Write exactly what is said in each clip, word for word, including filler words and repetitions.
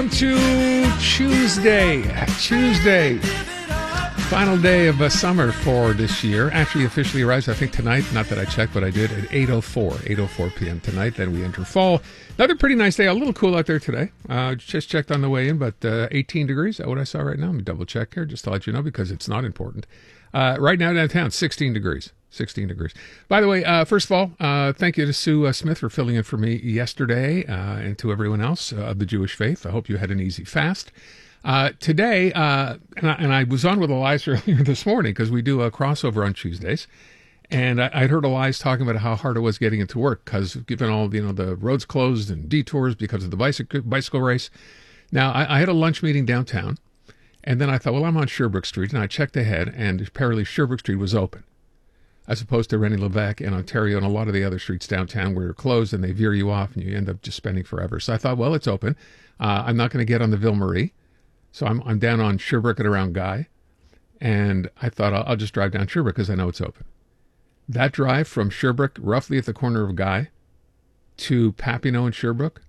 To Tuesday, Tuesday, final day of uh, summer for this year. Actually officially arrives, I think, tonight. Not that I checked, but I did at eight oh four p.m. tonight. Then we enter fall. Another pretty nice day. A little cool out there today. Uh, just checked on the way in, but uh, eighteen degrees. Is that what I saw right now? Let me double check here just to let you know because it's not important. Uh, right now downtown, sixteen degrees. sixteen degrees. By the way, uh, first of all, uh, thank you to Sue uh, Smith for filling in for me yesterday uh, and to everyone else uh, of the Jewish faith. I hope you had an easy fast. Uh, today, uh, and, I, and I was on with Elias earlier this morning because we do a crossover on Tuesdays. And I, I'd heard Elias talking about how hard it was getting into work because given all, you know, the roads closed and detours because of the bicycle, bicycle race. Now, I, I had a lunch meeting downtown. And then I thought, well, I'm on Sherbrooke Street. And I checked ahead, and apparently Sherbrooke Street was open, as opposed to René Lévesque and Ontario and a lot of the other streets downtown where you're closed and they veer you off and you end up just spending forever. So I thought, well, it's open. Uh, I'm not going to get on the Ville Marie. So I'm I'm down on Sherbrooke and around Guy. And I thought I'll, I'll just drive down Sherbrooke because I know it's open. That drive from Sherbrooke, roughly at the corner of Guy, to Papineau and Sherbrooke,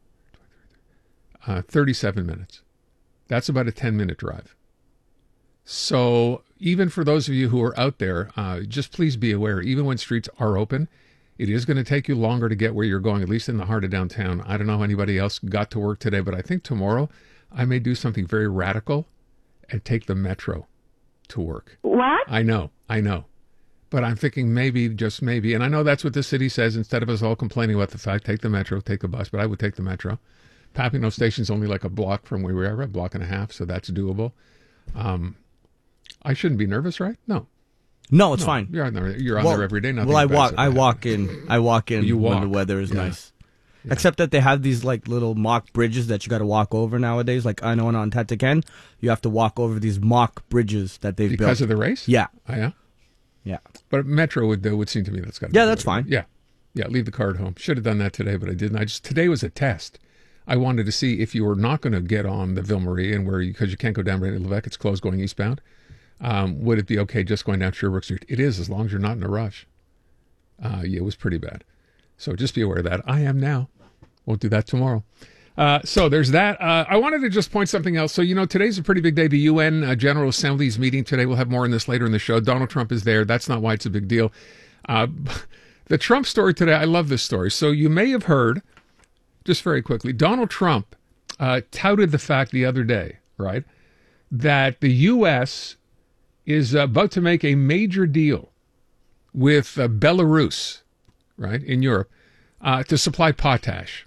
uh, thirty-seven minutes. That's about a ten-minute drive. So even for those of you who are out there, uh, just please be aware, even when streets are open, it is going to take you longer to get where you're going, at least in the heart of downtown. I don't know how anybody else got to work today, but I think tomorrow I may do something very radical and take the metro to work. What? I know, I know. But I'm thinking maybe, just maybe, and I know that's what the city says, instead of us all complaining about the fact, take the metro, take the bus, but I would take the metro. Papineau Station's only like a block from where we are, a block and a half, so that's doable. Um, I shouldn't be nervous, right? No. No, it's no, fine. You're on there. You're on well, there every day. Well, I walk. I walk in. I walk in you walk. when the weather is yeah. nice. Yeah. Except that they have these like little mock bridges that you got to walk over nowadays. Like I know on Tataken, you have to walk over these mock bridges that they've because built because of the race. Yeah. Oh, yeah. Yeah. But Metro would uh, would seem to me that's got. Yeah, that's fine. Yeah. Yeah. Leave the car at home. Should have done that today, but I didn't. I just today was a test. I wanted to see if you were not going to get on the Ville Marie and where you, because you can't go down René Lévesque, it's closed going eastbound. Um, would it be okay just going down Sherbrooke Street? It is, as long as you're not in a rush. Uh, yeah, it was pretty bad. So just be aware of that. I am now. Won't do that tomorrow. Uh, so there's that. Uh, I wanted to just point something else. So, you know, today's a pretty big day. The U N uh, General Assembly's meeting today. We'll have more on this later in the show. Donald Trump is there. That's not why it's a big deal. Uh, the Trump story today, I love this story. So you may have heard, just very quickly, Donald Trump uh, touted the fact the other day, right, that the U S is about to make a major deal with uh, Belarus, right, in Europe, uh, to supply potash.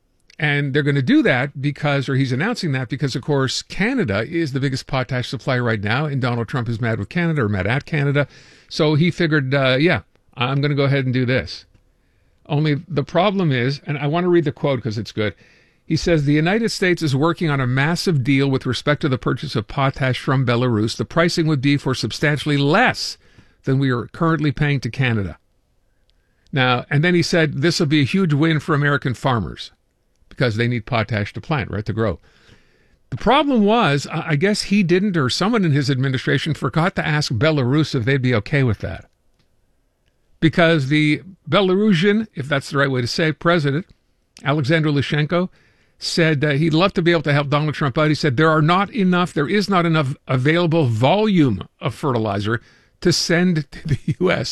And they're going to do that because, or he's announcing that because, of course, Canada is the biggest potash supplier right now, and Donald Trump is mad with Canada or mad at Canada. So he figured, uh, yeah, I'm going to go ahead and do this. Only the problem is, and I want to read the quote because it's good. He says, the United States is working on a massive deal with respect to the purchase of potash from Belarus. The pricing would be for substantially less than we are currently paying to Canada. Now, and then he said, this will be a huge win for American farmers because they need potash to plant, right, to grow. The problem was, I guess he didn't, or someone in his administration forgot to ask Belarus if they'd be okay with that. Because the Belarusian, if that's the right way to say it, president, Alexander Lukashenko, said uh, he'd love to be able to help Donald Trump out. He said there are not enough, there is not enough available volume of fertilizer to send to the U S.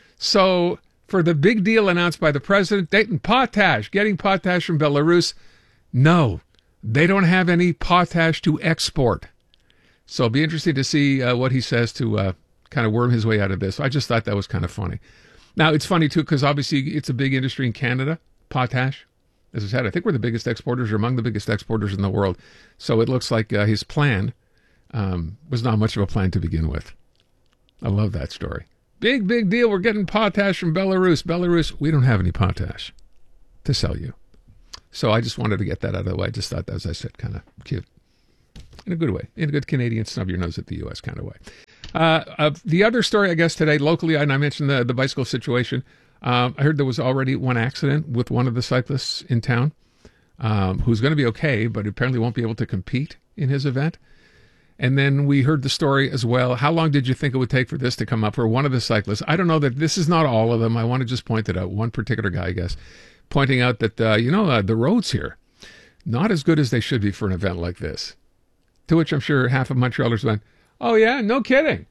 So for the big deal announced by the president, getting potash, getting potash from Belarus, no, they don't have any potash to export. So it'll be interesting to see uh, what he says to uh, kind of worm his way out of this. I just thought that was kind of funny. Now, it's funny, too, because obviously it's a big industry in Canada, potash. As I said, I think we're the biggest exporters or among the biggest exporters in the world. So it looks like uh, his plan um, was not much of a plan to begin with. I love that story. Big, big deal. We're getting potash from Belarus. Belarus, we don't have any potash to sell you. So I just wanted to get that out of the way. I just thought, as I said, kind of cute. In a good way. In a good Canadian snub your nose at the U S kind of way. Uh, uh, the other story, I guess, today, locally, and I mentioned the, the bicycle situation. Um, I heard there was already one accident with one of the cyclists in town um, who's going to be okay, but apparently won't be able to compete in his event. And then we heard the story as well. How long did you think it would take for this to come up for one of the cyclists? I don't know that this is not all of them. I want to just point it out. One particular guy, I guess, pointing out that, uh, you know, uh, the roads here, not as good as they should be for an event like this. To which I'm sure half of Montrealers went, oh yeah, no kidding.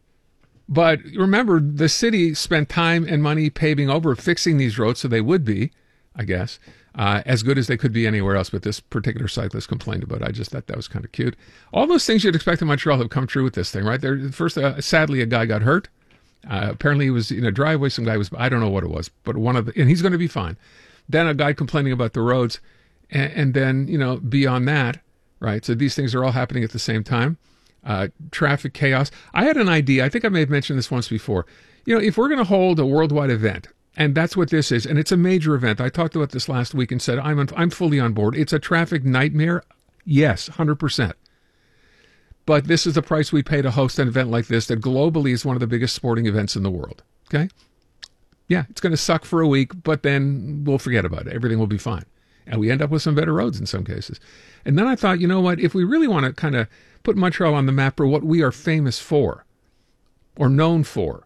But remember, the city spent time and money paving over, fixing these roads so they would be, I guess, uh, as good as they could be anywhere else. But this particular cyclist complained about it. I just thought that was kind of cute. All those things you'd expect in Montreal have come true with this thing, right? There, first, uh, sadly, a guy got hurt. Uh, apparently, he was in a driveway. Some guy was, I don't know what it was, but one of the, and he's going to be fine. Then a guy complaining about the roads. And, and then, you know, beyond that, right? So these things are all happening at the same time. Uh, traffic chaos. I had an idea. I think I may have mentioned this once before. You know, if we're going to hold a worldwide event, and that's what this is, and it's a major event. I talked about this last week and said, I'm, I'm fully on board. It's a traffic nightmare. Yes, one hundred percent. But this is the price we pay to host an event like this that globally is one of the biggest sporting events in the world. Okay? Yeah, it's going to suck for a week, but then we'll forget about it. Everything will be fine. And we end up with some better roads in some cases. And then I thought, you know what? If we really want to kind of put Montreal on the map for what we are famous for or known for,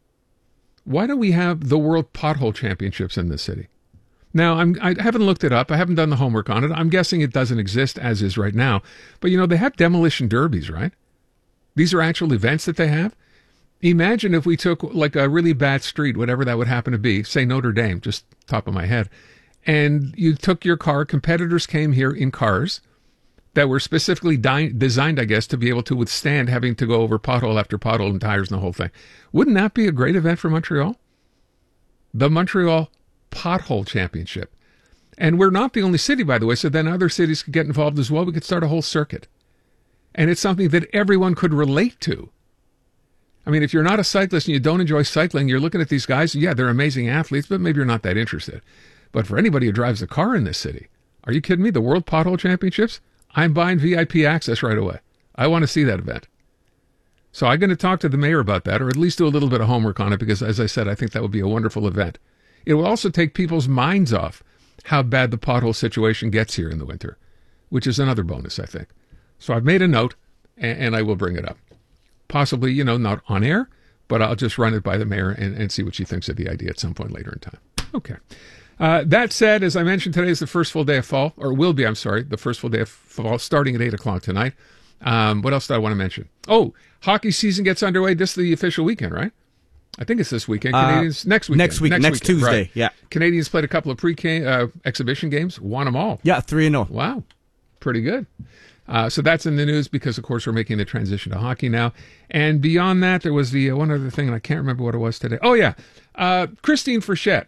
why don't we have the World Pothole Championships in this city? Now, I'm, I haven't looked it up. I haven't done the homework on it. I'm guessing it doesn't exist as is right now. But, you know, they have demolition derbies, right? These are actual events that they have. Imagine if we took like a really bad street, whatever that would happen to be, say Notre Dame, just top of my head, and you took your car, competitors came here in cars that were specifically di- designed, I guess, to be able to withstand having to go over pothole after pothole and tires and the whole thing. Wouldn't that be a great event for Montreal? The Montreal Pothole Championship. And we're not the only city, by the way, so then other cities could get involved as well. We could start a whole circuit. And it's something that everyone could relate to. I mean, if you're not a cyclist and you don't enjoy cycling, you're looking at these guys, yeah, they're amazing athletes, but maybe you're not that interested. But for anybody who drives a car in this city, are you kidding me? The World Pothole Championships? I'm buying V I P access right away. I want to see that event. So I'm going to talk to the mayor about that, or at least do a little bit of homework on it, because as I said, I think that would be a wonderful event. It will also take people's minds off how bad the pothole situation gets here in the winter, which is another bonus, I think. So I've made a note, and, and I will bring it up. Possibly, you know, not on air, but I'll just run it by the mayor and, and see what she thinks of the idea at some point later in time. Okay. Uh, that said, as I mentioned, today is the first full day of fall, or will be, I'm sorry, the first full day of fall, starting at eight o'clock tonight. Um, what else do I want to mention? Oh, hockey season gets underway. This is the official weekend, right? I think it's this weekend. Canadians, uh, next weekend. Next week, next, next weekend, Tuesday, right. yeah. Canadians played a couple of pre uh, exhibition games, won them all. Yeah, three and oh. Wow, pretty good. Uh, so that's in the news because, of course, we're making the transition to hockey now. And beyond that, there was the uh, one other thing, and I can't remember what it was today. Oh, yeah, uh, Christine Frechette.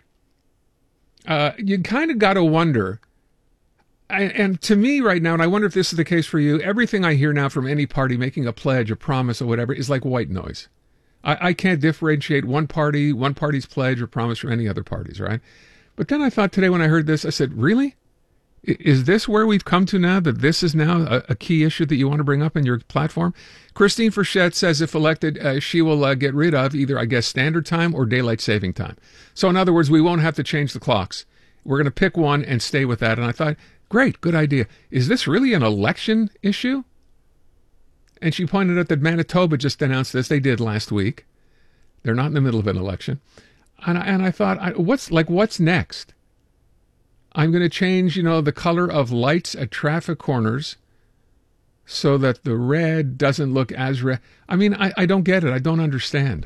Uh, you kind of got to wonder, and, and to me right now, and I wonder if this is the case for you, everything I hear now from any party making a pledge, a promise, or whatever is like white noise. I, I can't differentiate one party, one party's pledge or promise from any other parties, right? But then I thought today when I heard this, I said, really? Is this where we've come to now, that this is now a, a key issue that you want to bring up in your platform? Christine Frechette says if elected, uh, she will uh, get rid of either, I guess, standard time or daylight saving time. So in other words, we won't have to change the clocks. We're going to pick one and stay with that. And I thought, great, good idea. Is this really an election issue? And she pointed out that Manitoba just announced this. They did last week. They're not in the middle of an election. And I, and I thought, I, what's like, what's next? I'm going to change, you know, the color of lights at traffic corners so that the red doesn't look as red. I mean, I, I don't get it. I don't understand.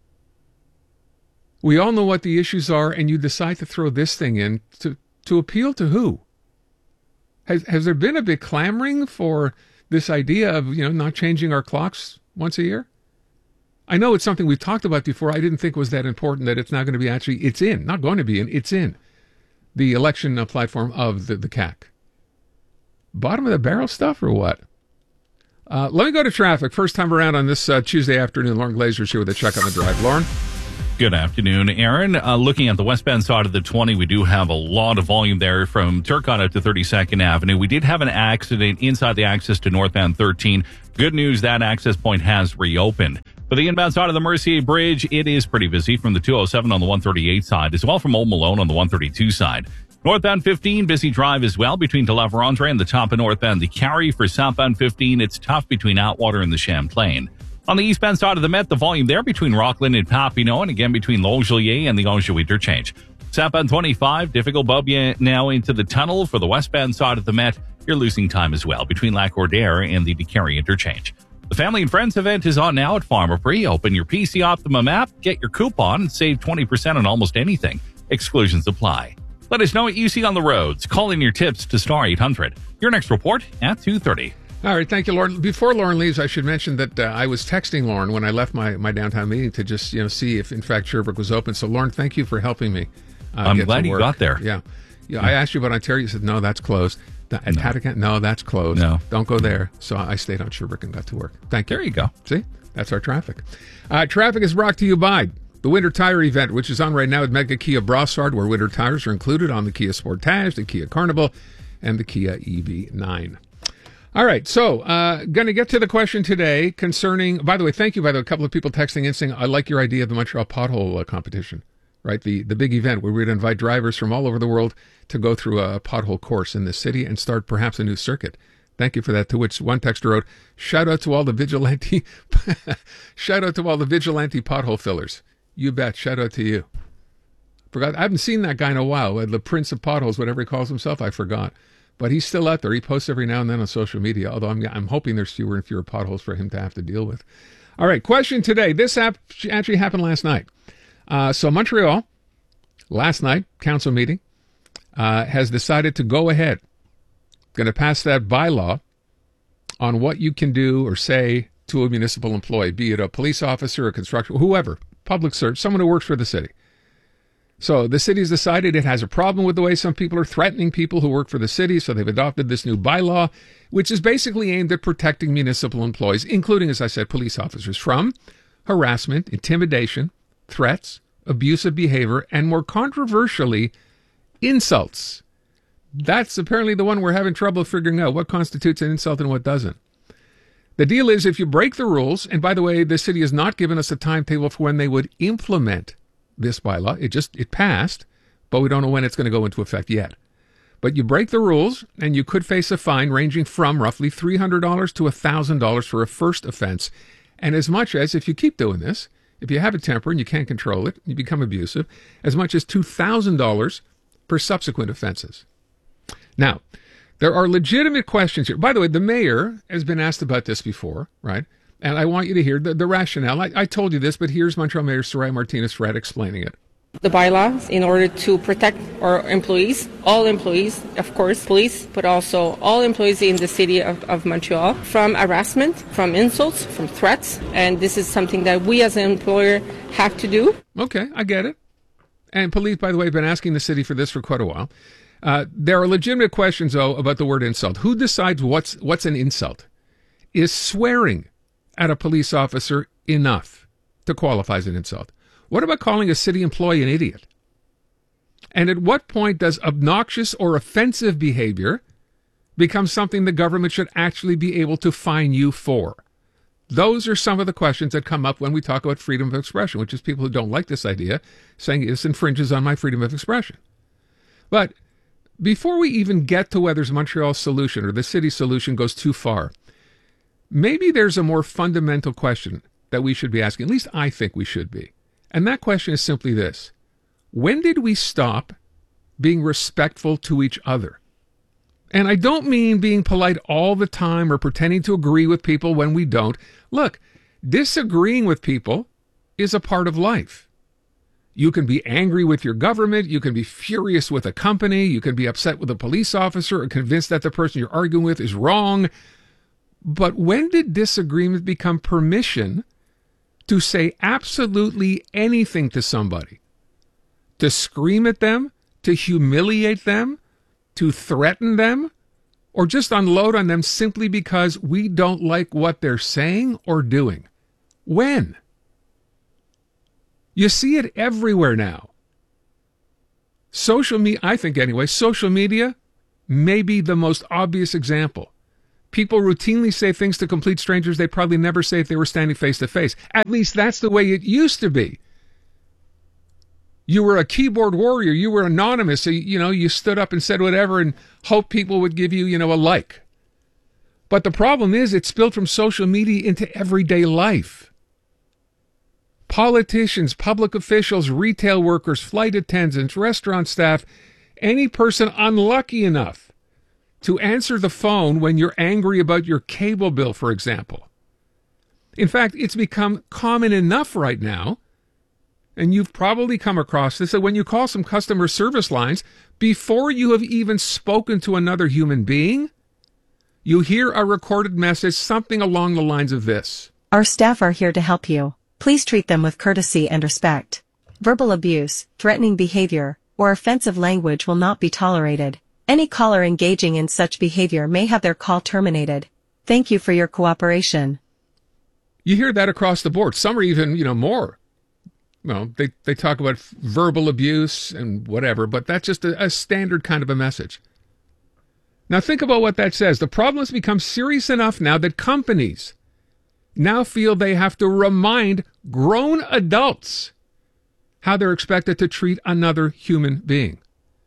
We all know what the issues are, and you decide to throw this thing in to, to appeal to who? Has, has there been a big clamoring for this idea of, you know, not changing our clocks once a year? I know it's something we've talked about before. I didn't think it was that important that it's not going to be actually, it's in, not going to be in, it's in the election uh, platform of the, the C A C. Bottom of the barrel stuff or what? Uh, let me go to traffic. First time around on this uh, Tuesday afternoon. Lauren Glazer's here with a check on the drive. Lauren? Good afternoon, Aaron. Uh, looking at the westbound side of the twenty, we do have a lot of volume there from Turcotte out to thirty-second Avenue. We did have an accident inside the access to northbound thirteen. Good news, that access point has reopened. For the inbound side of the Mercier Bridge, it is pretty busy from the two oh seven on the one thirty-eight side, as well from Old Malone on the one thirty-two side. Northbound fifteen, busy drive as well between De La Vérendrye and the top of northbound the Carry. For southbound fifteen, it's tough between Atwater and the Champlain. On the eastbound side of the Met, the volume there between Rockland and Papineau, and again between Longueuil and the Anjou interchange. Southbound twenty-five, difficult bump you now into the tunnel for the westbound side of the Met. You're losing time as well between Lac-Cordaire and the DeCarry interchange. The Family and Friends event is on now at Pharmaprix. Open your P C Optimum app, get your coupon, and save twenty percent on almost anything. Exclusions apply. Let us know what you see on the roads. Call in your tips to star eight hundred. Your next report at two thirty. All right, thank you, Lauren. Before Lauren leaves, I should mention that uh, I was texting Lauren when I left my, my downtown meeting to just you know see if, in fact, Sherbrooke was open. So, Lauren, thank you for helping me. Uh, I'm get glad to you work. got there. Yeah. yeah, I asked you about Ontario. You said, no, that's closed. Th- At No. Patagon, no, that's closed. No. Don't go there. So I stayed on Sherbrooke and got to work. Thank you. There you go. See, that's our traffic. Uh, traffic is brought to you by the Winter Tire event, which is on right now at Mega Kia Brossard, where winter tires are included on the Kia Sportage, the Kia Carnival, and the Kia E V nine. All right, so uh, going to get to the question today concerning, by the way, thank you, by the way, a couple of people texting in saying, I like your idea of the Montreal Pothole uh, competition, right? The the big event where we'd invite drivers from all over the world to go through a pothole course in this city and start perhaps a new circuit. Thank you for that. To which one texter wrote, shout out to all the vigilante, shout out to all the vigilante pothole fillers. You bet. Shout out to you. Forgot. I haven't seen that guy in a while. The Prince of Potholes, whatever he calls himself, I forgot. But he's still out there. He posts every now and then on social media, although I'm, I'm hoping there's fewer and fewer potholes for him to have to deal with. All right, question today. This ap- actually happened last night. Uh, so Montreal, last night, council meeting, uh, has decided to go ahead, going to pass that bylaw on what you can do or say to a municipal employee, be it a police officer, a construction, whoever, public service, someone who works for the city. So the city's decided it has a problem with the way some people are threatening people who work for the city, so they've adopted this new bylaw, which is basically aimed at protecting municipal employees, including, as I said, police officers, from harassment, intimidation, threats, abusive behavior, and more controversially, insults. That's apparently the one we're having trouble figuring out, what constitutes an insult and what doesn't. The deal is if you break the rules, and by the way, the city has not given us a timetable for when they would implement this bylaw. It just, it passed, but we don't know when it's going to go into effect yet. But you break the rules, and you could face a fine ranging from roughly three hundred dollars to one thousand dollars for a first offense. And as much as, if you keep doing this, if you have a temper and you can't control it, you become abusive, as much as two thousand dollars for subsequent offenses. Now, there are legitimate questions here. By the way, the mayor has been asked about this before, right? And I want you to hear the, the rationale. I, I told you this, but here's Montreal Mayor Soraya Martinez-Fred explaining it. The bylaws in order to protect our employees, all employees, of course, police, but also all employees in the city of, of Montreal from harassment, from insults, from threats. And this is something that we as an employer have to do. Okay, I get it. And police, by the way, have been asking the city for this for quite a while. Uh, there are legitimate questions, though, about the word insult. Who decides what's what's an insult? Is swearing at a police officer enough to qualify as an insult? What about calling a city employee an idiot? And at what point does obnoxious or offensive behavior become something the government should actually be able to fine you for? Those are some of the questions that come up when we talk about freedom of expression, which is people who don't like this idea saying this infringes on my freedom of expression. But before we even get to whether Montreal's solution or the city's solution goes too far, maybe there's a more fundamental question that we should be asking. At least I think we should be. And that question is simply this. When did we stop being respectful to each other? And I don't mean being polite all the time or pretending to agree with people when we don't. Look, disagreeing with people is a part of life. You can be angry with your government. You can be furious with a company. You can be upset with a police officer or convinced that the person you're arguing with is wrong. But when did disagreement become permission to say absolutely anything to somebody? To scream at them? To humiliate them? To threaten them? Or just unload on them simply because we don't like what they're saying or doing? When? You see it everywhere now. Social media, I think anyway, social media may be the most obvious example. People routinely say things to complete strangers they'd probably never say if they were standing face to face. At least that's the way it used to be. You were a keyboard warrior. You were anonymous. So, you know, you stood up and said whatever and hoped people would give you, you know, a like. But the problem is it spilled from social media into everyday life. Politicians, public officials, retail workers, flight attendants, restaurant staff, any person unlucky enough to answer the phone when you're angry about your cable bill, for example. In fact, it's become common enough right now, and you've probably come across this, that when you call some customer service lines, before you have even spoken to another human being, you hear a recorded message, something along the lines of this. Our staff are here to help you. Please treat them with courtesy and respect. Verbal abuse, threatening behavior, or offensive language will not be tolerated. Any caller engaging in such behavior may have their call terminated. Thank you for your cooperation. You hear that across the board. Some are even, you know, more. Well, they, they talk about verbal abuse and whatever, but that's just a, a standard kind of a message. Now think about what that says. The problem has become serious enough now that companies now feel they have to remind grown adults how they're expected to treat another human being.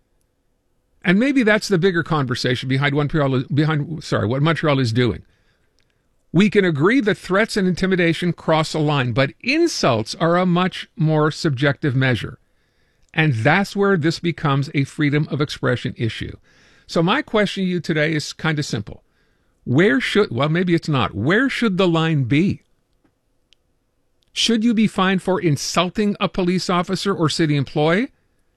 And maybe that's the bigger conversation behind Montreal, behind, sorry, what Montreal is doing. We can agree that threats and intimidation cross a line, but insults are a much more subjective measure. And that's where this becomes a freedom of expression issue. So my question to you today is kind of simple. Where should, well, maybe it's not. Where should the line be? Should you be fined for insulting a police officer or city employee?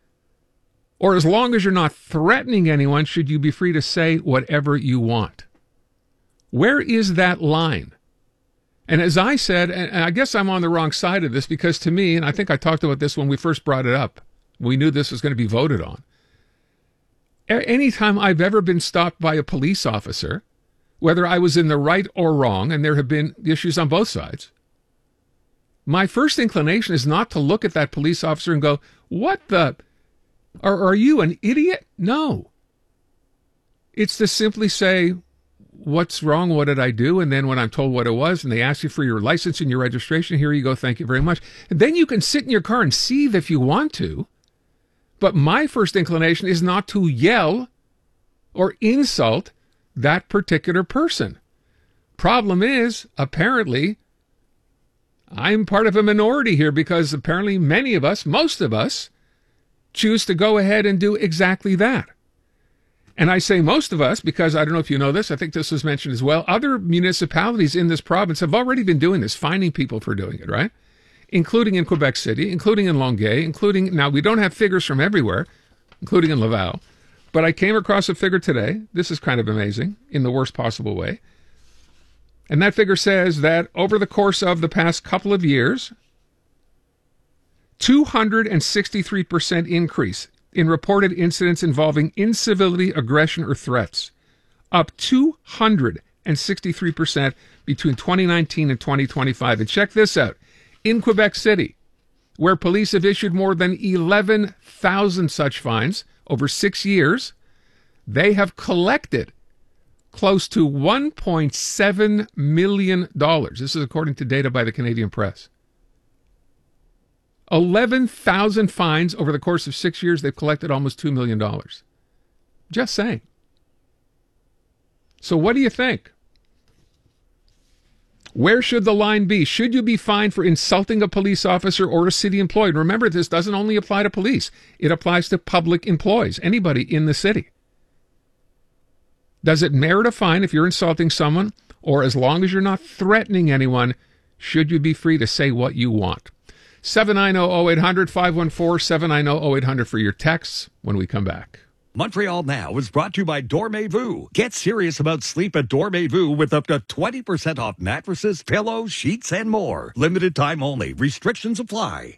Or as long as you're not threatening anyone, should you be free to say whatever you want? Where is that line? And as I said, and I guess I'm on the wrong side of this, because to me, and I think I talked about this when we first brought it up, we knew this was going to be voted on. Anytime I've ever been stopped by a police officer, whether I was in the right or wrong, and there have been issues on both sides, my first inclination is not to look at that police officer and go, what the, are, are you an idiot? No. It's to simply say, what's wrong? What did I do? And then when I'm told what it was, and they ask you for your license and your registration, here you go, thank you very much. And then you can sit in your car and seethe if you want to. But my first inclination is not to yell or insult that particular person. Problem is, apparently, I'm part of a minority here, because apparently many of us, most of us, choose to go ahead and do exactly that. And I say most of us because I don't know if you know this, I think this was mentioned as well. Other municipalities in this province have already been doing this, finding people for doing it, right? Including in Quebec City, including in Longueuil, including, now we don't have figures from everywhere, including in Laval. But I came across a figure today. This is kind of amazing in the worst possible way. And that figure says that over the course of the past couple of years, two hundred sixty-three percent increase in reported incidents involving incivility, aggression, or threats, up two hundred sixty-three percent between twenty nineteen and twenty twenty-five. And check this out. In Quebec City, where police have issued more than eleven thousand such fines over six years, they have collected close to one point seven million dollars. This is according to data by the Canadian Press. eleven thousand fines over the course of six years. They've collected almost two million dollars. Just saying. So what do you think? Where should the line be? Should you be fined for insulting a police officer or a city employee? And remember, this doesn't only apply to police. It applies to public employees, anybody in the city. Does it merit a fine if you're insulting someone? Or as long as you're not threatening anyone, should you be free to say what you want? seven nine zero, zero eight hundred, five one four, seven nine zero, zero eight hundred for your texts when we come back. Montreal Now is brought to you by Dormez-vous. Get serious about sleep at Dormez-vous with up to twenty percent off mattresses, pillows, sheets, and more. Limited time only. Restrictions apply.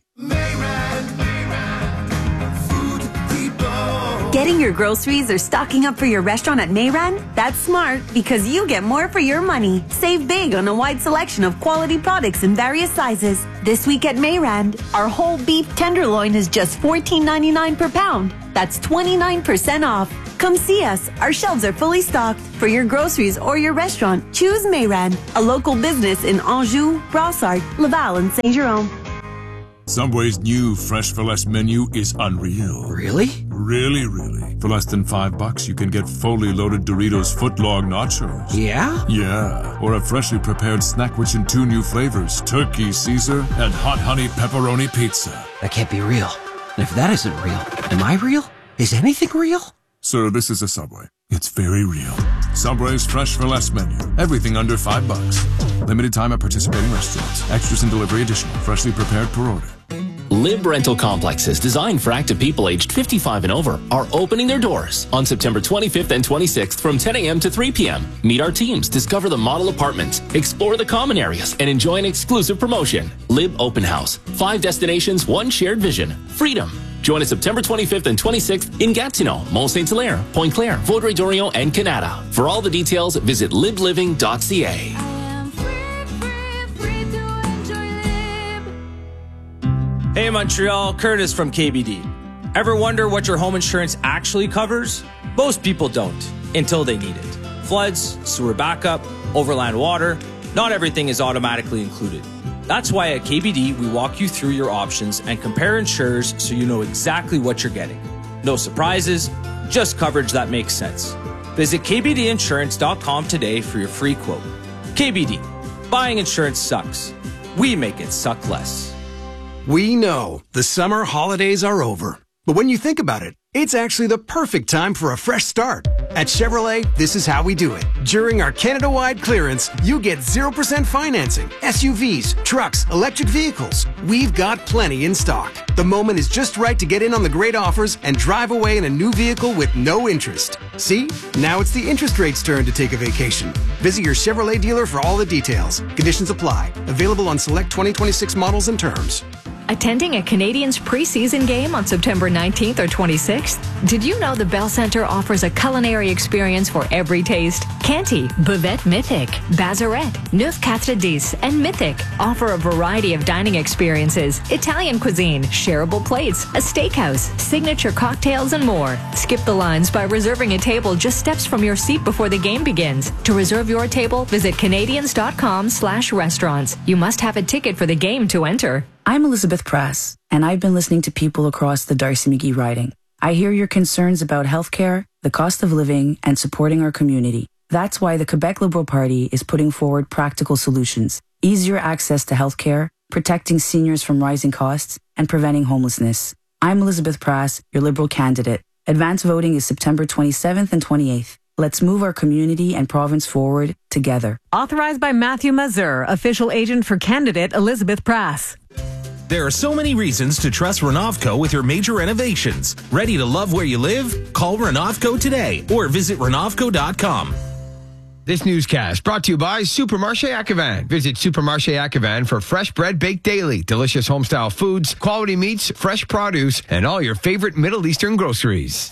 Getting your groceries or stocking up for your restaurant at Mayran? That's smart, because you get more for your money. Save big on a wide selection of quality products in various sizes. This week at Mayran, our whole beef tenderloin is just fourteen ninety-nine per pound. That's twenty-nine percent off. Come see us. Our shelves are fully stocked. For your groceries or your restaurant, choose Mayran, a local business in Anjou, Brossard, Laval, and Saint-Jérôme. Subway's new Fresh for Less menu is unreal. Really? Really, really. For less than five bucks, you can get fully loaded Doritos footlong nachos. Yeah? Yeah. Or a freshly prepared snack rich in two new flavors, Turkey Caesar and Hot Honey Pepperoni Pizza. That can't be real. And if that isn't real, am I real? Is anything real? Sir, this is a Subway. It's very real. Subway's Fresh for Less menu. Everything under five bucks. Limited time at participating restaurants. Extras and delivery additional. Freshly prepared per order. Lib Rental Complexes, designed for active people aged fifty-five and over, are opening their doors on September twenty-fifth and twenty-sixth from ten a.m. to three p.m. Meet our teams, discover the model apartments, explore the common areas, and enjoy an exclusive promotion. Lib Open House. Five destinations, one shared vision. Freedom. Join us September twenty-fifth and twenty-sixth in Gatineau, Mont Saint Hilaire, Pointe Claire, Vaudreuil-Dorion, and Canada. For all the details, visit lib living dot c a. Hey Montreal, Curtis from K B D. Ever wonder what your home insurance actually covers? Most people don't, until they need it. Floods, sewer backup, overland water, not everything is automatically included. That's why at K B D, we walk you through your options and compare insurers so you know exactly what you're getting. No surprises, just coverage that makes sense. Visit k b d insurance dot com today for your free quote. K B D, buying insurance sucks. We make it suck less. We know the summer holidays are over, but when you think about it, it's actually the perfect time for a fresh start. At Chevrolet, this is how we do it. During our Canada-wide clearance, you get zero percent financing, S U Vs, trucks, electric vehicles. We've got plenty in stock. The moment is just right to get in on the great offers and drive away in a new vehicle with no interest. See? Now it's the interest rate's turn to take a vacation. Visit your Chevrolet dealer for all the details. Conditions apply. Available on select twenty twenty-six models and terms. Attending a Canadiens preseason game on September nineteenth or twenty-sixth? Did you know the Bell Centre offers a culinary experience for every taste? Canty, Buvette Mythic, Bazaret, Neuf Quatre Dix, and Mythic offer a variety of dining experiences, Italian cuisine, shareable plates, a steakhouse, signature cocktails, and more. Skip the lines by reserving a table just steps from your seat before the game begins. To reserve your table, visit canadiens.com slash restaurants. You must have a ticket for the game to enter. I'm Elizabeth Prass, and I've been listening to people across the Darcy-McGee riding. I hear your concerns about healthcare, the cost of living, and supporting our community. That's why the Quebec Liberal Party is putting forward practical solutions, easier access to healthcare, protecting seniors from rising costs, and preventing homelessness. I'm Elizabeth Prass, your Liberal candidate. Advance voting is September twenty-seventh and twenty-eighth. Let's move our community and province forward together. Authorized by Matthew Mazur, official agent for candidate Elizabeth Prass. There are so many reasons to trust Renovco with your major renovations. Ready to love where you live? Call Renovco today or visit renovco dot com. This newscast brought to you by Supermarché Acquevin. Visit Supermarché Acquevin for fresh bread baked daily, delicious homestyle foods, quality meats, fresh produce, and all your favorite Middle Eastern groceries.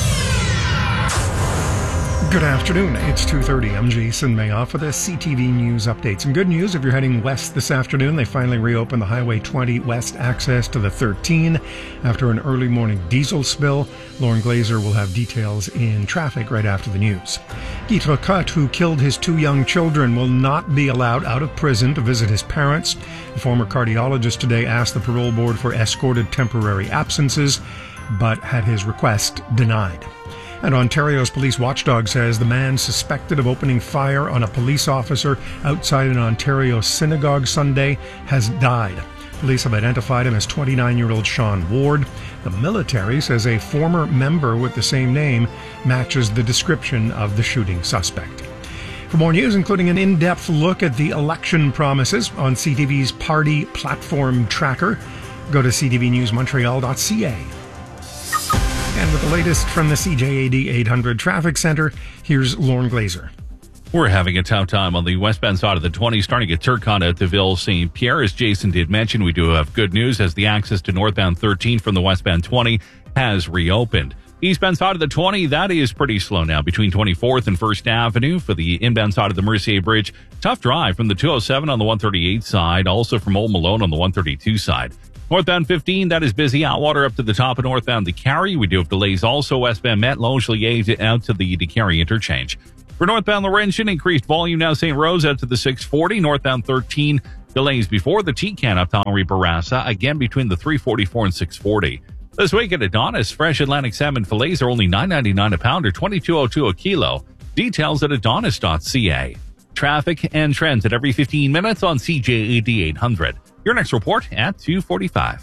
Good afternoon. It's two thirty. I'm Jason Mayoff with a C T V News update. Some good news if you're heading west this afternoon. They finally reopened the Highway twenty west access to the thirteen after an early morning diesel spill. Lauren Glazer will have details in traffic right after the news. Guy Turcotte, who killed his two young children, will not be allowed out of prison to visit his parents. The former cardiologist today asked the parole board for escorted temporary absences, but had his request denied. And Ontario's police watchdog says the man suspected of opening fire on a police officer outside an Ontario synagogue Sunday has died. Police have identified him as twenty-nine-year-old Sean Ward. The military says a former member with the same name matches the description of the shooting suspect. For more news, including an in-depth look at the election promises on C T V's Party Platform Tracker, go to c t v news montreal dot c a. And with the latest from the C J A D eight hundred Traffic Center, here's Lauren Glazer. We're having a tough time on the westbound side of the twenty, starting at Turcotte at the Ville Saint Pierre. As Jason did mention, we do have good news as the access to northbound thirteen from the westbound twenty has reopened. Eastbound side of the twenty, that is pretty slow now between twenty-fourth and First Avenue. For the inbound side of the Mercier Bridge, tough drive from the two oh seven on the one thirty-eight side, also from Old Malone on the one thirty-two side. Northbound fifteen, that is busy. Outwater up to the top of northbound DeCarry. We do have delays also westbound Met, Longueuil out to the DeCarry interchange. For northbound Laurentian, increased volume now Saint Rose out to the six forty. Northbound thirteen, Delays before the T-Can up Henri Bourassa, again between the three forty-four and six forty. This week at Adonis, fresh Atlantic salmon fillets are only nine ninety-nine a pound or twenty-two oh two a kilo. Details at adonis dot c a. Traffic and trends at every fifteen minutes on C J A D eight hundred. Your next report at two forty-five.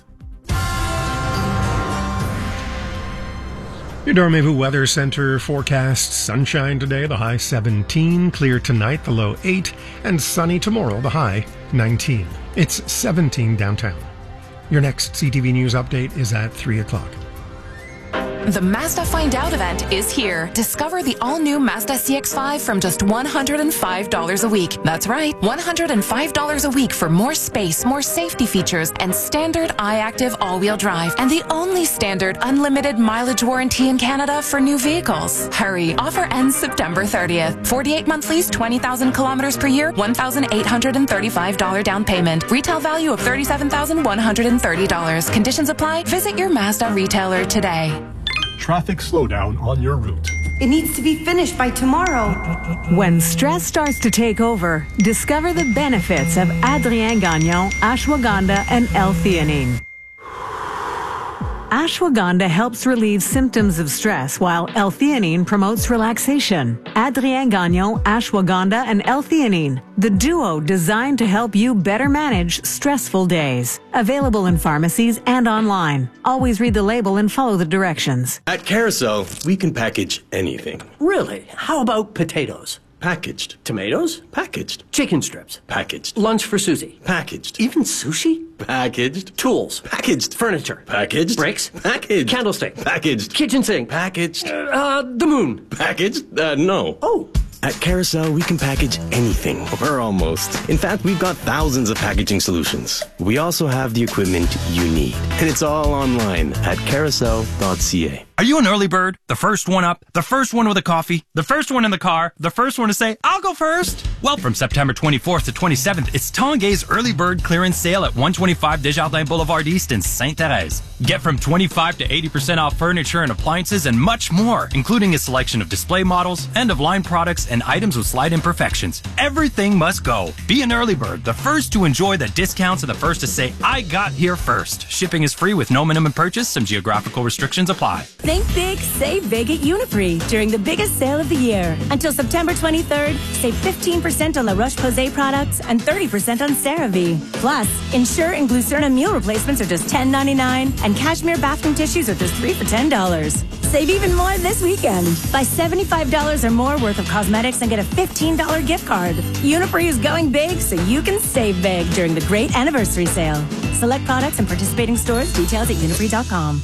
Your Dormez-vous Weather Center forecasts sunshine today, the high seventeen, clear tonight, the low eight, and sunny tomorrow, the high nineteen. It's seventeen downtown. Your next C T V News update is at three o'clock. The Mazda Find Out event is here. Discover the all-new Mazda C X five from just one hundred five dollars a week. That's right, one hundred five dollars a week for more space, more safety features, and standard iActive all-wheel drive. And the only standard unlimited mileage warranty in Canada for new vehicles. Hurry, offer ends September thirtieth. forty-eight month lease, twenty thousand kilometers per year, one thousand eight hundred thirty-five dollars down payment. Retail value of thirty-seven thousand one hundred thirty dollars. Conditions apply. Visit your Mazda retailer today. Traffic slowdown on your route. It needs to be finished by tomorrow. When stress starts to take over, discover the benefits of Adrien Gagnon, ashwagandha, and L-theanine. Ashwagandha helps relieve symptoms of stress, while L-theanine promotes relaxation. Adrien Gagnon, ashwagandha, and L-theanine, the duo designed to help you better manage stressful days. Available in pharmacies and online. Always read the label and follow the directions. At Carousel, we can package anything. Really? How about potatoes? Packaged. Tomatoes? Packaged. Chicken strips? Packaged. Lunch for Susie? Packaged. Even sushi? Packaged. Tools? Packaged. Furniture? Packaged. Bricks? Packaged. Candlestick? Packaged. Kitchen sink? Packaged. Uh, uh, the moon? Packaged? Uh, no. Oh. At Carousel, we can package anything, or almost. In fact, we've got thousands of packaging solutions. We also have the equipment you need. And it's all online at carousel dot c a. Are you an early bird? The first one up? The first one with a coffee? The first one in the car? The first one to say, I'll go first? Well, from September twenty-fourth to twenty-seventh, it's Tanguay's Early Bird Clearance Sale at one twenty-five Desjardins Boulevard East in Sainte-Thérèse. Get from twenty-five to eighty percent off furniture and appliances and much more, including a selection of display models, end-of-line products, and items with slight imperfections. Everything must go. Be an early bird, the first to enjoy the discounts and the first to say, I got here first. Shipping is free with no minimum purchase. Some geographical restrictions apply. Think big, save big at Uniprix during the biggest sale of the year. Until September twenty-third, save fifteen percent on La Roche-Posay products and thirty percent on CeraVe. Plus, Ensure and Glucerna meal replacements are just ten ninety-nine, and Cashmere bathroom tissues are just three for ten dollars. Save even more this weekend. Buy seventy-five dollars or more worth of cosmetics and get a fifteen dollars gift card. Uniprix is going big so you can save big during the great anniversary sale. Select products and participating stores. Details at uniprix dot com.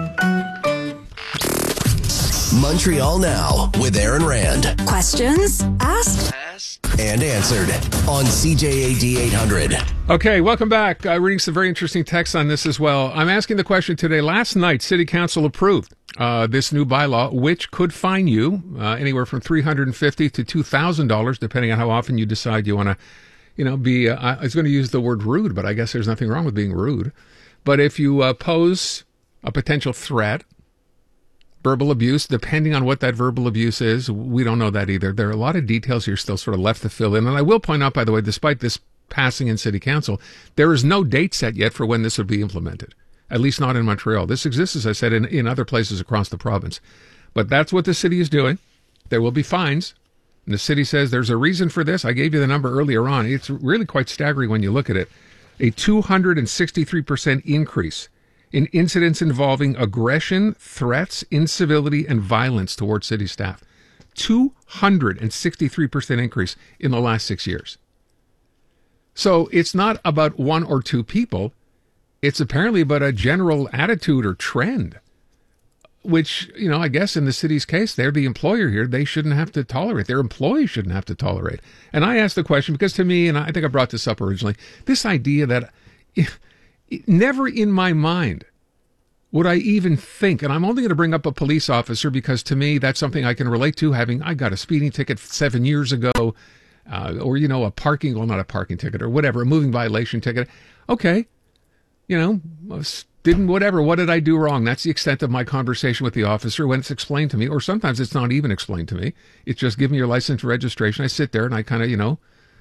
Montreal Now with Aaron Rand. Questions asked And answered on C J A D eight hundred. Okay, welcome back. Uh, reading some very interesting texts on this as well. I'm asking the question today. Last night, City Council approved uh, this new bylaw, which could fine you uh, anywhere from three hundred fifty dollars to two thousand dollars, depending on how often you decide you want to, you know, be, uh, I was going to use the word rude, but I guess there's nothing wrong with being rude. But if you uh, pose a potential threat, verbal abuse, depending on what that verbal abuse is, we don't know that either. There are a lot of details here still sort of left to fill in. And I will point out, by the way, despite this passing in City Council, there is no date set yet for when this would be implemented, at least not in Montreal. This exists, as I said, in, in other places across the province. But that's what the city is doing. There will be fines. And the city says there's a reason for this. I gave you the number earlier on. It's really quite staggering when you look at it. A two hundred sixty-three percent increase in incidents involving aggression, threats, incivility, and violence towards city staff. two hundred sixty-three percent increase in the last six years. So it's not about one or two people. It's apparently about a general attitude or trend, which, you know, I guess in the city's case, they're the employer here. They shouldn't have to tolerate. Their employees shouldn't have to tolerate. And I asked the question because to me, and I think I brought this up originally, this idea that never in my mind would I even think, and I'm only going to bring up a police officer because to me that's something I can relate to, having, I got a speeding ticket seven years ago, uh, or, you know, a parking, well, not a parking ticket or whatever, a moving violation ticket. Okay, you know, didn't, whatever, what did I do wrong? That's the extent of my conversation with the officer when it's explained to me, or sometimes it's not even explained to me. It's just give me your license and registration. I sit there and I kind of, you know,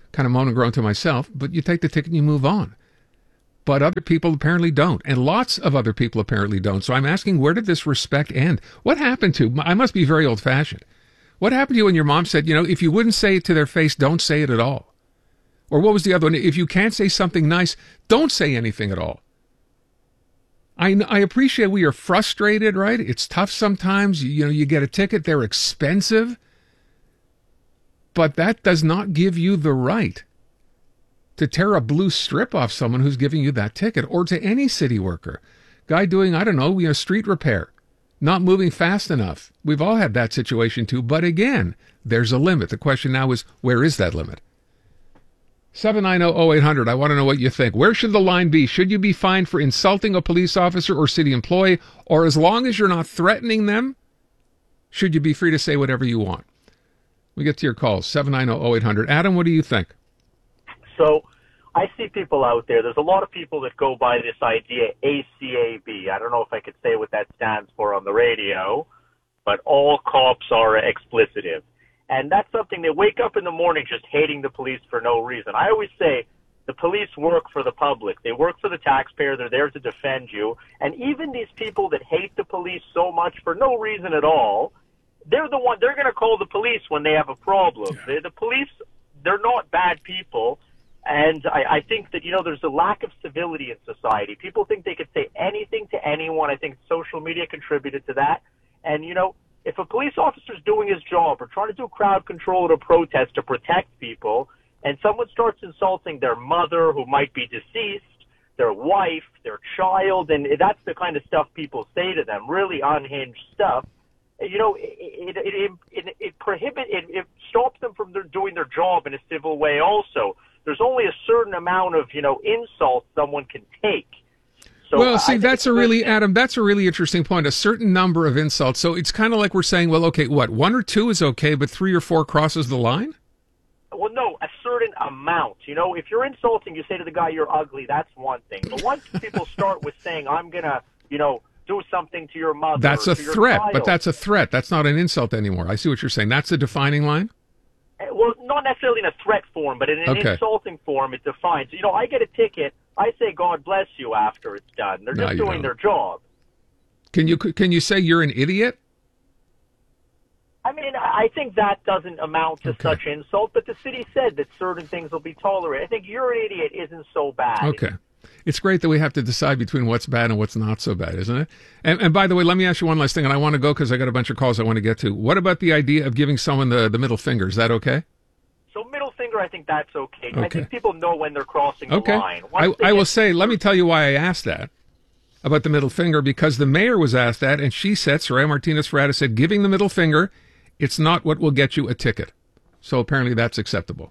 kind of moan and groan to myself, but you take the ticket and you move on. But other people apparently don't, and lots of other people apparently don't. So I'm asking, where did this respect end? What happened to, I must be very old-fashioned. What happened to you when your mom said, you know, if you wouldn't say it to their face, don't say it at all? Or what was the other one? If you can't say something nice, don't say anything at all. I, I appreciate we are frustrated, right? It's tough sometimes. You, you know, you get a ticket, they're expensive. But that does not give you the right to tear a blue strip off someone who's giving you that ticket, or to any city worker. Guy doing, I don't know, you know, street repair, not moving fast enough. We've all had that situation too, but again, there's a limit. The question now is, where is that limit? seven nine zero, zero eight hundred, I want to know what you think. Where should the line be? Should you be fined for insulting a police officer or city employee, or as long as you're not threatening them, should you be free to say whatever you want? We get to your calls, seven nine zero, zero eight hundred. Adam, what do you think? So I see people out there. There's a lot of people that go by this idea, A C A B. I don't know if I could say what that stands for on the radio, but all cops are explicitive. And that's something they wake up in the morning just hating the police for no reason. I always say the police work for the public. They work for the taxpayer. They're there to defend you. And even these people that hate the police so much for no reason at all, they're the one, they're going to call the police when they have a problem. Yeah. They, the police, they're not bad people. And I, I think that, you know, there's a lack of civility in society. People think they could say anything to anyone. I think social media contributed to that. And, you know, if a police officer's doing his job or trying to do crowd control at a protest to protect people, and someone starts insulting their mother who might be deceased, their wife, their child, and that's the kind of stuff people say to them, really unhinged stuff, you know, it, it, it, it, it prohibit, it, it stops them from their, doing their job in a civil way also. There's only a certain amount of, you know, insult someone can take. So well, see, that's a really, Adam, that's a really interesting point. A certain number of insults. So it's kind of like we're saying, well, okay, what, one or two is okay, but three or four crosses the line? Well, no, a certain amount. You know, if you're insulting, you say to the guy, you're ugly, that's one thing. But once people start with saying, I'm going to, you know, do something to your mother. That's a to your threat, child. But that's a threat. That's not an insult anymore. I see what you're saying. That's a defining line? Well, not necessarily in a threat form, but in an okay. insulting form, it defines. You know, I get a ticket, I say God bless you after it's done. They're no, just doing don't. their job. Can you can you say you're an idiot? I mean, I think that doesn't amount to okay. such insult, but the city said that certain things will be tolerated. I think you're an idiot isn't so bad. Okay. It's great that we have to decide between what's bad and what's not so bad, isn't it? And, and by the way, let me ask you one last thing, and I want to go because I got a bunch of calls I want to get to. What about the idea of giving someone the, the middle finger? Is that okay? So middle finger, I think that's okay. okay. I think people know when they're crossing okay. the line. I, I will say, let me tell you why I asked that about the middle finger, because the mayor was asked that, and she said, Soraya Martinez-Ferreira said, giving the middle finger, it's not what will get you a ticket. So apparently that's acceptable.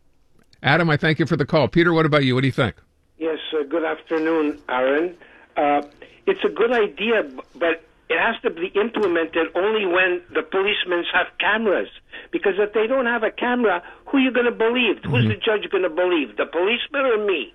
Adam, I thank you for the call. Peter, what about you? What do you think? Yes, uh, good afternoon, Aaron. Uh, it's a good idea, but it has to be implemented only when the policemen have cameras. Because if they don't have a camera, who are you going to believe? Mm-hmm. Who's the judge going to believe, the policeman or me?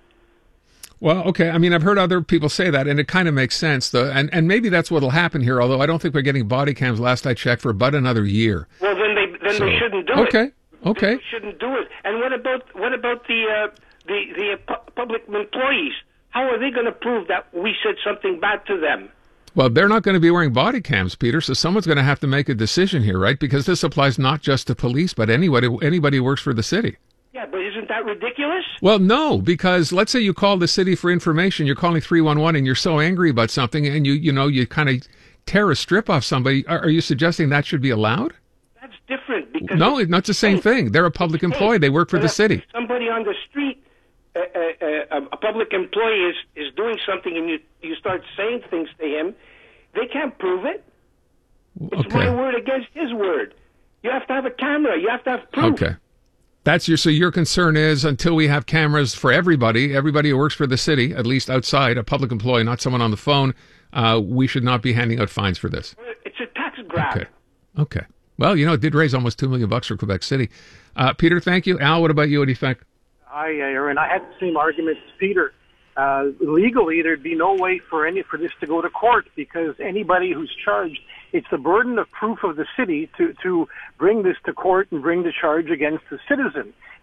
Well, okay. I mean, I've heard other people say that, and it kind of makes sense, though. And, and maybe that's what will happen here, although I don't think we're getting body cams, last I checked, for about another year. Well, then they then so, they shouldn't do okay, it. Okay, okay. They shouldn't do it. And what about what about the uh, the the pu- public employees? How are they going to prove that we said something bad to them? Well, they're not going to be wearing body cams, Peter, so someone's going to have to make a decision here, right? Because this applies not just to police, but anybody anybody who works for the city. Yeah, but isn't that ridiculous? Well, no, because let's say you call the city for information, you're calling three one one and you're so angry about something and you, you know, you kind of tear a strip off somebody. Are, are you suggesting that should be allowed? That's different. Because no, it's not the same thing. They're a public employee. They work for the city. Somebody on the street, uh, uh, a public employee is, is doing something and you, you start saying things to him, they can't prove it. It's okay. my word against his word. You have to have a camera. You have to have proof. Okay. That's your, so your concern is until we have cameras for everybody, everybody who works for the city, at least outside, a public employee, not someone on the phone, uh, we should not be handing out fines for this. It's a tax grab. Okay. Okay. Well, you know, it did raise almost two million bucks for Quebec City. Uh, Peter, thank you. Al, what about you? What do you think? Hi, Aaron. I had the same argument as Peter. Uh, legally, there'd be no way for any for this to go to court because anybody who's charged, it's the burden of proof of the city to, to bring this to court and bring the charge against the citizen.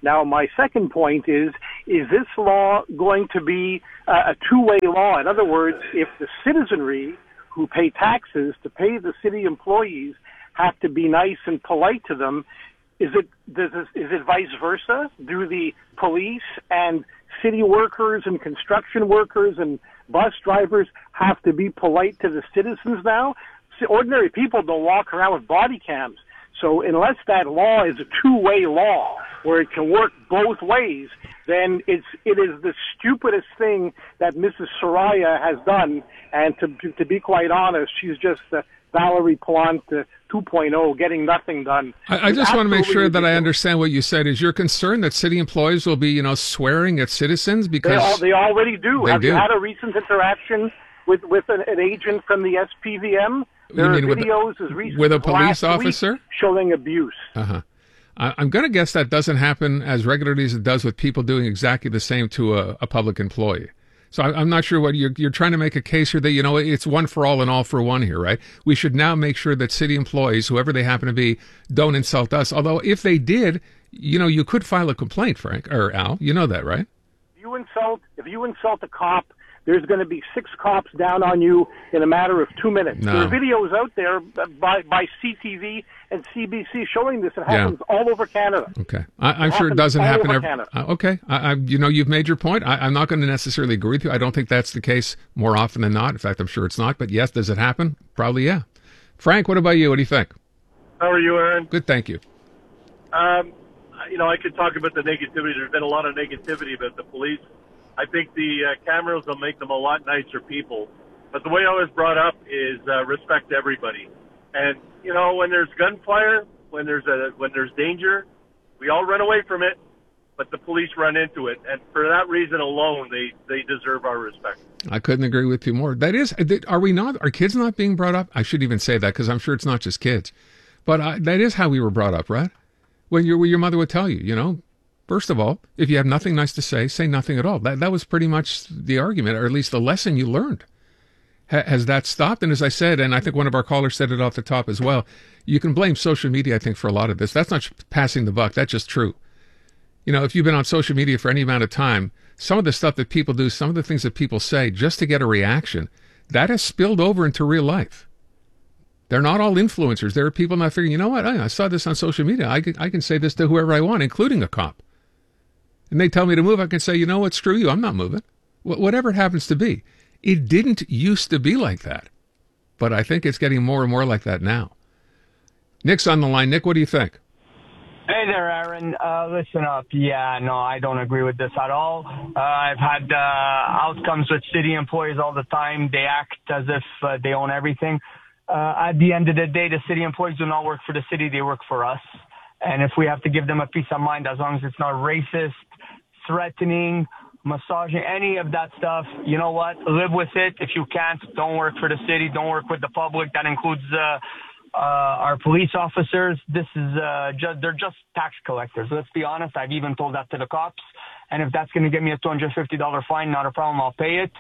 Now, my second point is, is this law going to be uh, a two-way law? In other words, if the citizenry who pay taxes to pay the city employees have to be nice and polite to them, is it, does this, is it vice versa? Do the police and city workers and construction workers and bus drivers have to be polite to the citizens now? See, ordinary people don't walk around with body cams. So unless that law is a two-way law where it can work both ways, then it's, it is the stupidest thing that Missus Soraya has done. And to, to, to be quite honest, she's just uh, Valerie Plante two point oh, getting nothing done. I, I just want to make sure that I understand what you said. Is your concern that city employees will be, you know, swearing at citizens because they, all, they already do? They Have do. you had a recent interaction with with an, an agent from the S P V M? There You are mean with videos the- as recent with a as police last week officer? showing abuse. Uh-huh. I- I'm going to guess that doesn't happen as regularly as it does with people doing exactly the same to a, a public employee. So I, I'm not sure what you're, you're trying to make a case here that, you know, it's one for all and all for one here, right? We should now make sure that city employees, whoever they happen to be, don't insult us. Although if they did, you know, you could file a complaint, Frank, or Al. You know that, right? If you insult, if you insult a cop, there's going to be six cops down on you in a matter of two minutes. No. There are videos out there by by C T V and C B C showing this. It happens Yeah. all over Canada. Okay. I, I'm It sure it happens doesn't all happen over every. Canada. Uh, okay. I, I, you know, you've made your point. I, I'm not going to necessarily agree with you. I don't think that's the case more often than not. In fact, I'm sure it's not. But yes, does it happen? Probably, yeah. Frank, what about you? What do you think? How are you, Aaron? Good, thank you. Um, you know, I could talk about the negativity. There's been a lot of negativity about the police. I think the uh, cameras will make them a lot nicer people. But the way I was brought up is uh, respect everybody. And, you know, when there's gunfire, when there's a when there's danger, we all run away from it, but the police run into it. And for that reason alone, they, they deserve our respect. I couldn't agree with you more. That is, are we not, are kids not being brought up? I shouldn't even say that because I'm sure it's not just kids. But uh, that is how we were brought up, right? When your, your mother would tell you, you know, first of all, if you have nothing nice to say, say nothing at all. That that was pretty much the argument, or at least the lesson you learned. Ha, has that stopped? And as I said, and I think one of our callers said it off the top as well, you can blame social media, I think, for a lot of this. That's not passing the buck. That's just true. You know, if you've been on social media for any amount of time, some of the stuff that people do, some of the things that people say just to get a reaction, that has spilled over into real life. They're not all influencers. There are people not figuring, you know what, I, I saw this on social media. I can, I can say this to whoever I want, including a cop. And they tell me to move, I can say, you know what, screw you, I'm not moving. Wh- whatever it happens to be. It didn't used to be like that. But I think it's getting more and more like that now. Nick's on the line. Nick, what do you think? Hey there, Aaron. Uh, listen up. Yeah, no, I don't agree with this at all. Uh, I've had uh, outcomes with city employees all the time. They act as if uh, they own everything. Uh, at the end of the day, the city employees do not work for the city. They work for us. And if we have to give them a peace of mind, as long as it's not racist, threatening, massaging, any of that stuff, you know what? Live with it. If you can't, don't work for the city. Don't work with the public. That includes uh, uh, our police officers. This is uh, just, they're just tax collectors. Let's be honest. I've even told that to the cops. And if that's going to get me a two hundred fifty dollars fine, not a problem. I'll pay it.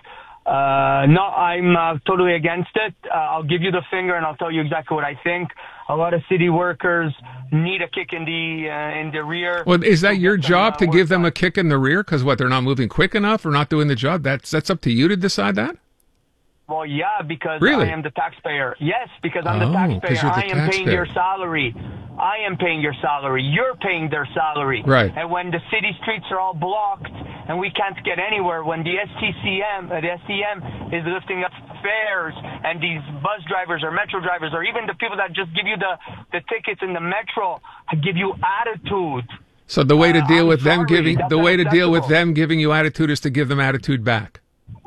Uh, no, I'm uh, totally against it. Uh, I'll give you the finger and I'll tell you exactly what I think. A lot of city workers need a kick in the uh, in the rear. Well, is that your job to give them a kick in the rear because what, they're not moving quick enough or not doing the job? That's that's up to you to decide that? Well, yeah, because Really? I am the taxpayer. Yes, because I'm Oh, the 'cause taxpayer. you're the I am paying taxpayer. your salary. I am paying your salary. You're paying their salary. Right. And when the city streets are all blocked and we can't get anywhere, when the S T C M, uh, the S T M is lifting up fares, and these bus drivers or metro drivers or even the people that just give you the, the tickets in the metro give you attitude. So the way to Uh, deal I'm with them sorry, giving that's the way to deal with unacceptable. them giving you attitude is to give them attitude back.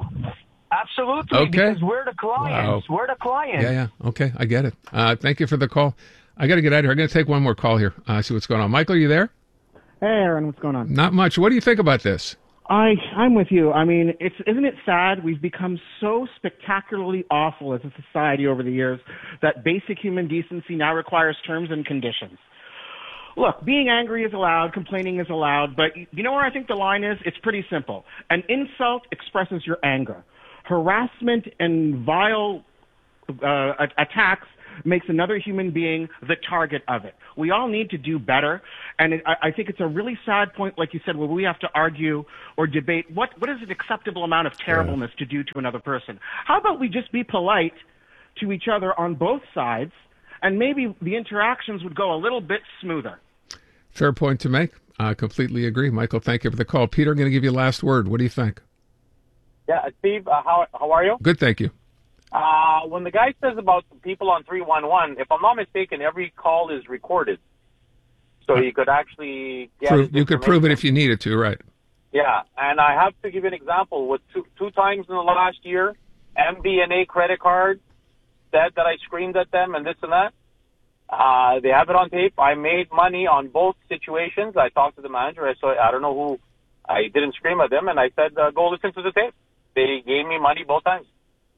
Absolutely, Okay. because we're the clients. Wow. We're the clients. Yeah, yeah. Okay, I get it. Uh, thank you for the call. I got to get out of here. I'm going to take one more call here. Uh, see what's going on. Michael, are you there? Hey, Aaron, what's going on? Not much. What do you think about this? I I'm with you. I mean, it's isn't it sad we've become so spectacularly awful as a society over the years that basic human decency now requires terms and conditions. Look, being angry is allowed, complaining is allowed, but you know where I think the line is? It's pretty simple. An insult expresses your anger. Harassment and vile uh, attacks makes another human being the target of it. We all need to do better, and it, I, I think it's a really sad point, like you said, where we have to argue or debate what, what is an acceptable amount of terribleness to do to another person. How about we just be polite to each other on both sides, and maybe the interactions would go a little bit smoother. Fair point to make. I completely agree. Michael, thank you for the call. Peter, I'm going to give you last word. What do you think? Yeah, Steve, uh, how how are you? Good, thank you. Uh, when the guy says about people on three one one, if I'm not mistaken, every call is recorded. So you could actually get Prove, you could prove it if you needed to, right? Yeah, and I have to give you an example. With two, two times in the last year, M B N A credit card said that I screamed at them and this and that. Uh, they have it on tape. I made money on both situations. I talked to the manager. I saw, I don't know who. I didn't scream at them, and I said, uh, go listen to the tape. They gave me money both times.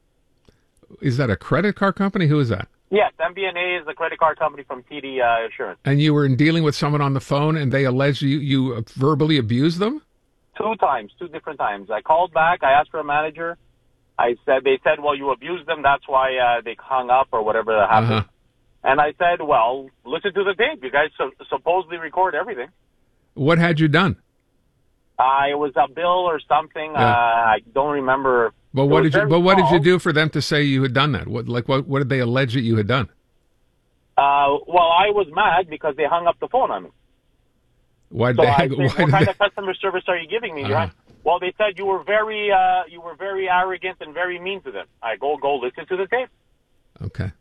Is that a credit card company? Who is that? Yes, M B N A is the credit card company from T D uh, Insurance. And you were in dealing with someone on the phone, and they alleged you, you verbally abused them? Two times, two different times. I called back. I asked for a manager. I said, they said, well, you abused them. That's why uh, they hung up or whatever that happened. Uh-huh. And I said, well, listen to the tape. You guys su- supposedly record everything. What had you done? Uh, it was a bill or something. Yeah. Uh, I don't remember. But what did you? But what did you do for them to say you had done that? What like what? What did they allege that you had done? Uh, well, I was mad because they hung up the phone on me. Why did So they? I hang- said, why what did kind they- of customer service are you giving me? Uh-huh. Well, they said you were very, uh, you were very arrogant and very mean to them. I go, go listen to the tape. Okay.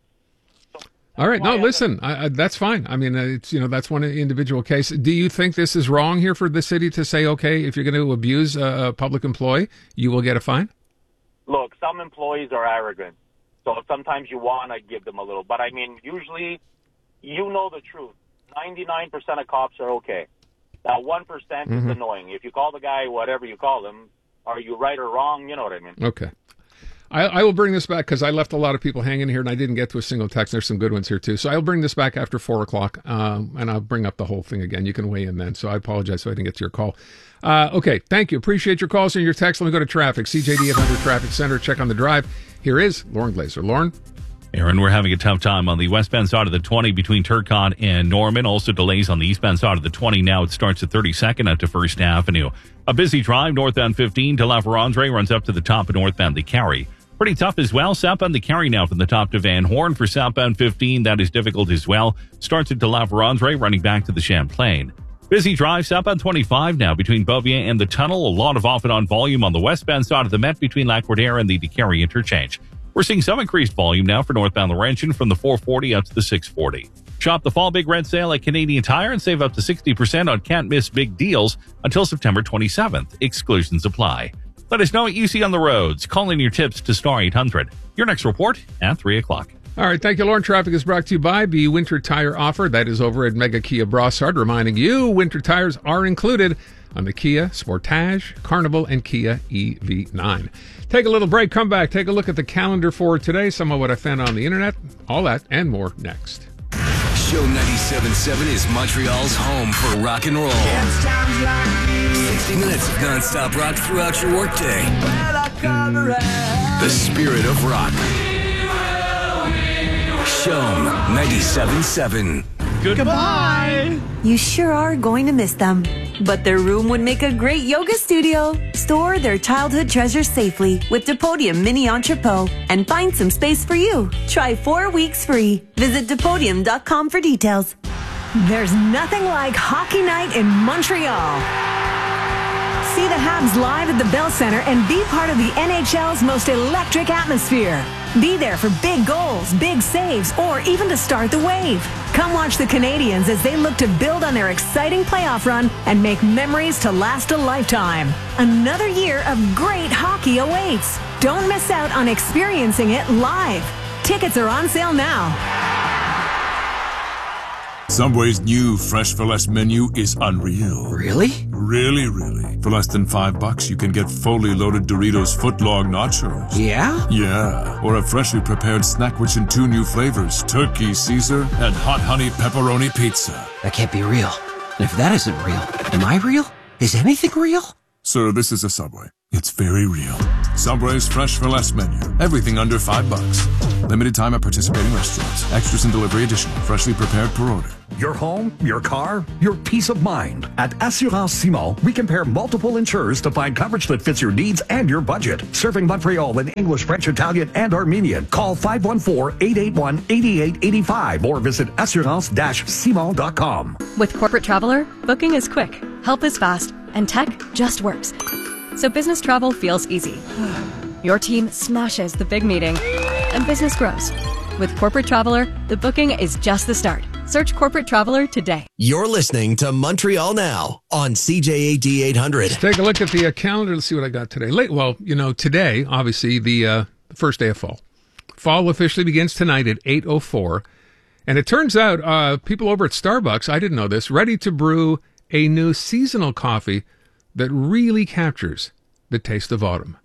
All right. No, listen. I, I, that's fine. I mean, uh, it's you know that's one individual case. Do you think this is wrong here for the city to say, okay, if you're going to abuse a, a public employee, you will get a fine? Look, some employees are arrogant, so sometimes you want to give them a little. But I mean, usually, you know the truth. ninety-nine percent of cops are okay. That one percent Mhm. is annoying. If you call the guy whatever you call him, are you right or wrong? You know what I mean? Okay. I, I will bring this back because I left a lot of people hanging here and I didn't get to a single text. There's some good ones here too. So I'll bring this back after four o'clock um, and I'll bring up the whole thing again. You can weigh in then. So I apologize if I didn't get to your call. Uh, okay. Thank you. Appreciate your calls and your texts. Let me go to traffic. C J D eight hundred Traffic Center. Check on the drive. Here is Lauren Glazer. Lauren? Aaron, we're having a tough time on the westbound side of the twenty between Turcotte and Norman. Also delays on the eastbound side of the twenty. Now it starts at thirty-second up to First Avenue. A busy drive northbound fifteen to La Ferrandre runs up to the top of northbound the Cary. Pretty tough as well. Southbound the Cary now from the top to Van Horn. For southbound fifteen, that is difficult as well. Starts at La Ferrandre running back to the Champlain. Busy drive southbound twenty-five now between Beaubien and the tunnel. A lot of off and on volume on the westbound side of the Met between Lac-Cordaire and the DeCary interchange. We're seeing some increased volume now for northbound Laurentian from the four forty up to the six forty. Shop the fall big red sale at Canadian Tire and save up to sixty percent on can't miss big deals until September twenty-seventh. Exclusions apply. Let us know what you see on the roads. Call in your tips to Star eight hundred. Your next report at three o'clock. All right, thank you, Lauren. Traffic is brought to you by the Winter Tire Offer. That is over at Mega Kia Brossard, reminding you winter tires are included on the Kia Sportage, Carnival, and Kia E V nine. Take a little break, come back, take a look at the calendar for today, some of what I found on the internet, all that and more next. Show ninety-seven point seven is Montreal's home for rock and roll. sixty minutes of non-stop rock throughout your workday. The spirit of rock. Show ninety-seven point seven. Goodbye. You sure are going to miss them. But their room would make a great yoga studio. Store their childhood treasures safely with Depodium Mini Entrepot and find some space for you. Try four weeks free. Visit Depodium dot com for details. There's nothing like hockey night in Montreal. See the Habs live at the Bell Center and be part of the N H L's most electric atmosphere. Be there for big goals, big saves, or even to start the wave. Come watch the Canadians as they look to build on their exciting playoff run and make memories to last a lifetime. Another year of great hockey awaits. Don't miss out on experiencing it live. Tickets are on sale now. Subway's new Fresh for Less menu is unreal. Really? Really, really. For less than five bucks, you can get fully loaded Doritos footlong nachos. Yeah? Yeah. Or a freshly prepared snack which in two new flavors, Turkey Caesar and Hot Honey Pepperoni Pizza. That can't be real. And if that isn't real, am I real? Is anything real? Sir, this is a Subway. It's very real. Subway's fresh for less menu. Everything under five bucks. Limited time at participating restaurants. Extras and delivery additional. Freshly prepared per order. Your home, your car, your peace of mind. At Assurance Simon, we compare multiple insurers to find coverage that fits your needs and your budget. Serving Montreal in English, French, Italian, and Armenian. Call five one four, eight eight one, eight eight eight five or visit assurance dash simon dot com. With Corporate Traveler, booking is quick, help is fast, and tech just works. So business travel feels easy. Your team smashes the big meeting, and business grows. With Corporate Traveler, the booking is just the start. Search Corporate Traveler today. You're listening to Montreal Now on C J A D eight hundred. Let's take a look at the uh, calendar. Let's see what I got today. Late, well, you know, today, obviously, the uh, first day of fall. Fall officially begins tonight at eight oh four. And it turns out uh, people over at Starbucks, I didn't know this, ready to brew a new seasonal coffee that really captures the taste of autumn.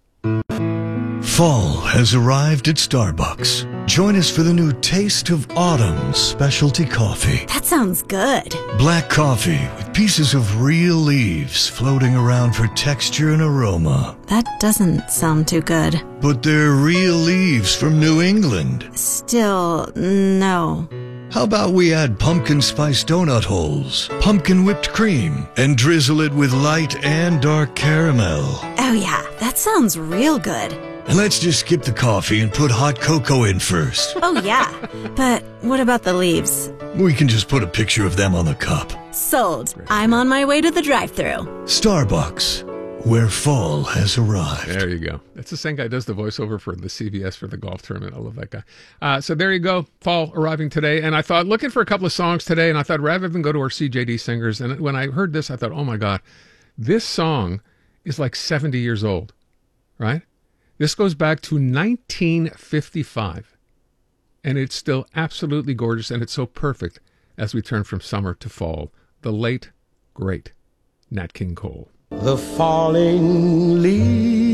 Fall has arrived at Starbucks. Join us for the new Taste of Autumn specialty coffee. That sounds good. Black coffee with pieces of real leaves floating around for texture and aroma. That doesn't sound too good. But they're real leaves from New England. Still, no. How about we add pumpkin spice donut holes, pumpkin whipped cream, and drizzle it with light and dark caramel? Oh yeah, that sounds real good. And let's just skip the coffee and put hot cocoa in first. Oh yeah, but what about the leaves? We can just put a picture of them on the cup. Sold. I'm on my way to the drive-thru. Starbucks, where fall has arrived. There you go. That's the same guy who does the voiceover for the C V S for the golf tournament. I love that guy. Uh, so there you go. Fall arriving today. And I thought, looking for a couple of songs today, and I thought, rather than go to our C J D singers, and when I heard this, I thought, oh my God, this song is like seventy years old, right? This goes back to nineteen fifty-five, and it's still absolutely gorgeous, and it's so perfect as we turn from summer to fall. The late, great Nat King Cole. The falling leaves